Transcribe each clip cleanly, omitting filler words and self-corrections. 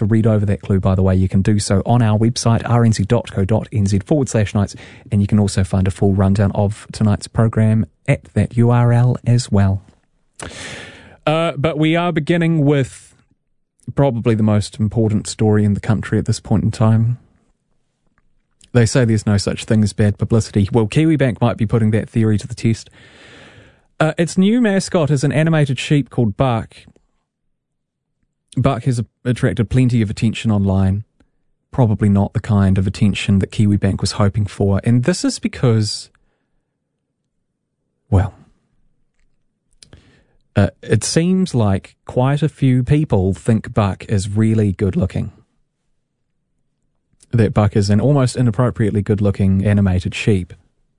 to read over that clue, by the way, you can do so on our website, rnz.co.nz/nights, and you can also find a full rundown of tonight's program at that URL as well. But we are beginning with probably the most important story in the country at this point in time. They say there's no such thing as bad publicity. Well, Kiwibank might be putting that theory to the test. Its new mascot is an animated sheep called Buck. Buck has attracted plenty of attention online. Probably not the kind of attention that Kiwibank was hoping for. And this is because, well, it seems like quite a few people think Buck is really good looking. That Buck is an almost inappropriately good-looking animated sheep.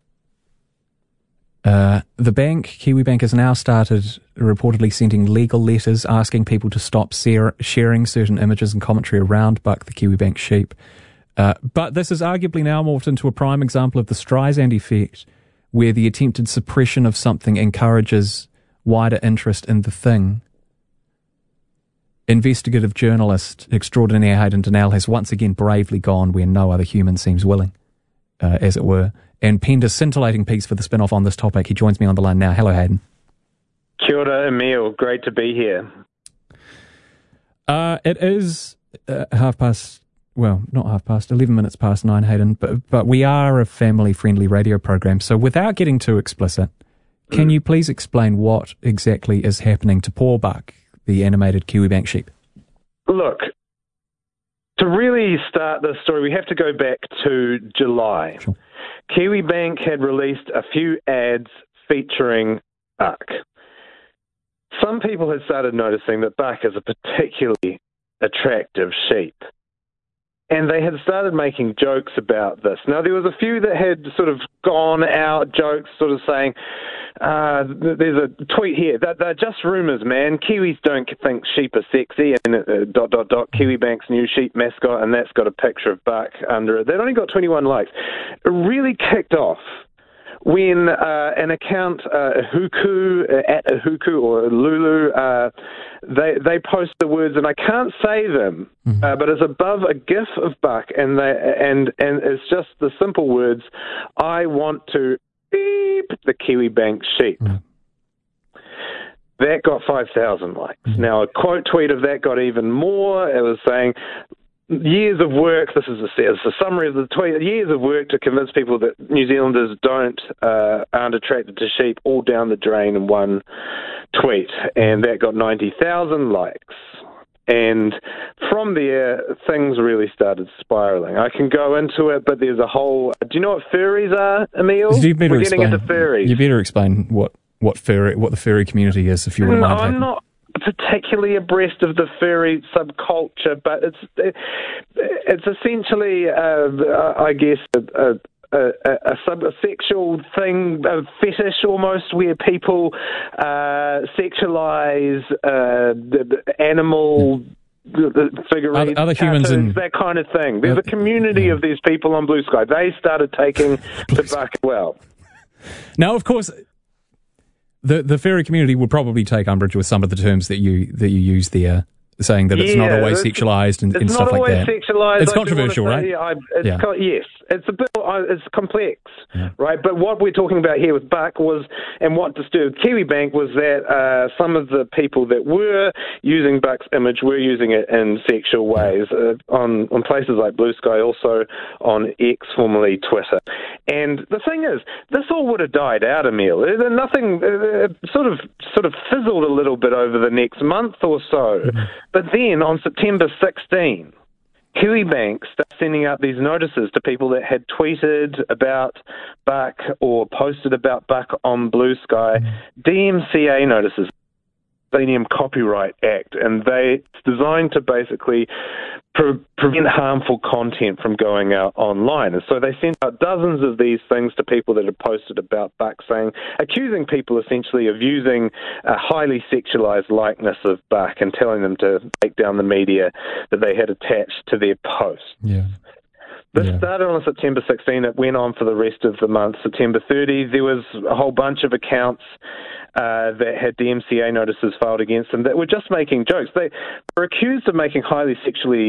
The bank, Kiwibank, has now started reportedly sending legal letters asking people to stop sharing certain images and commentary around Buck, the Kiwibank sheep. But this is arguably now morphed into a prime example of the Streisand effect, where the attempted suppression of something encourages wider interest in the thing. Investigative journalist extraordinaire Hayden Donnell has once again bravely gone where no other human seems willing, as it were, and penned a scintillating piece for the spin-off on this topic. He joins me on the line now. Hello, Hayden. Kia ora, Emil. Great to be here. It is 11 minutes past 9, Hayden, but we are a family-friendly radio program, so without getting too explicit, can you please explain what exactly is happening to poor Buck, the animated Kiwibank sheep? Look, to really start this story, we have to go back to July. Sure. Kiwibank had released a few ads featuring Buck. Some people had started noticing that Buck is a particularly attractive sheep. And they had started making jokes about this. Now, there was a few that had sort of gone out jokes, sort of saying, there's a tweet here, they're just rumours, man. Kiwis don't think sheep are sexy, and ... Kiwibank's new sheep mascot, and that's got a picture of Buck under it. That only got 21 likes. It really kicked off when an account, Huku, at Huku or Lulu, they post the words, and I can't say them, but it's above a GIF of Buck, and it's just the simple words, I want to beep the Kiwibank sheep. That got 5,000 likes. Now, a quote tweet of that got even more. It was saying, years of work, this is a summary of the tweet, years of work to convince people that New Zealanders aren't attracted to sheep, all down the drain in one tweet. And that got 90,000 likes. And from there, things really started spiralling. I can go into it, but there's a whole... Do you know what furries are, Emil? We're getting into furries. You better explain what the furry community is, if you wouldn't mind. I'm not particularly abreast of the furry subculture, but it's essentially, I guess, a sexual thing, a fetish almost, where people sexualize animal figurines, other humans, cartoons, that kind of thing. There's a community of these people on Blue Sky. They started taking to Buck well. Now, of course, the furry community would probably take umbrage with some of the terms that you use there, saying that it's not always sexualized and stuff like that. It's not always sexualized. It's controversial, right? Yes, it's a bit. It's complex, right? But what we're talking about here with Buck was, and what disturbed Kiwibank was that some of the people that were using Buck's image were using it in sexual ways on places like Blue Sky, also on X, formerly Twitter. And the thing is, this all would have died out, Emil. Nothing sort of fizzled a little bit over the next month or so. But then on September 16, Kiwibank started sending out these notices to people that had tweeted about Buck or posted about Buck on Blue Sky, DMCA notices, Millennium Copyright Act, and it's designed to basically prevent harmful content from going out online. And so they sent out dozens of these things to people that had posted about Buck, accusing people essentially of using a highly sexualized likeness of Buck and telling them to take down the media that they had attached to their posts. This started on September 16. It went on for the rest of the month. September 30, there was a whole bunch of accounts that had DMCA notices filed against them that were just making jokes. They were accused of making highly sexually